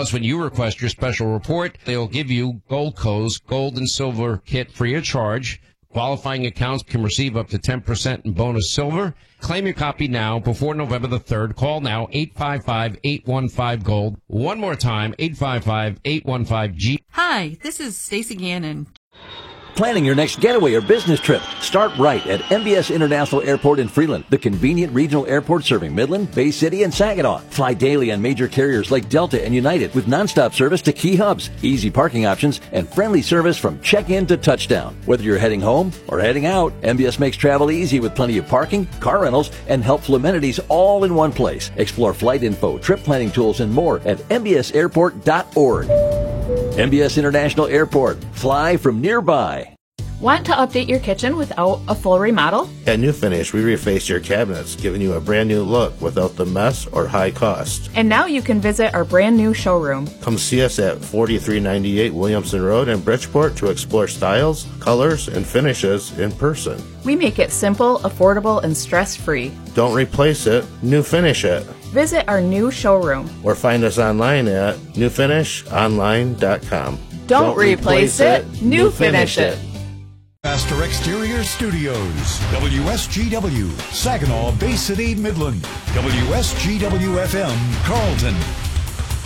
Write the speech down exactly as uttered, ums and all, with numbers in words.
Plus, when you request your special report, they'll give you Goldco's gold and silver kit free of charge. Qualifying accounts can receive up to ten percent in bonus silver. Claim your copy now before November the third. Call now, eight five five, eight one five, GOLD. One more time, eight five five, eight one five, G. Hi, this is Stacey Gannon. Planning your next getaway or business trip? Start right at M B S International Airport in Freeland, the convenient regional airport serving Midland, Bay City, and Saginaw. Fly daily on major carriers like Delta and United with nonstop service to key hubs, easy parking options, and friendly service from check-in to touchdown. Whether you're heading home or heading out, M B S makes travel easy with plenty of parking, car rentals, and helpful amenities all in one place. Explore flight info, trip planning tools, and more at m b s airport dot org. M B S International Airport. Fly from nearby. Want to update your kitchen without a full remodel? At New Finish, we refaced your cabinets, giving you a brand new look without the mess or high cost. And now you can visit our brand new showroom. Come see us at forty-three ninety-eight Williamson Road in Bridgeport to explore styles, colors, and finishes in person. We make it simple, affordable, and stress-free. Don't replace it, New Finish it. Visit our new showroom. Or find us online at new finish online dot com. Don't, Don't replace, replace it, it, New Finish, finish it. it. Master Exterior Studios, W S G W, Saginaw, Bay City, Midland, W S G W F M, Carlton.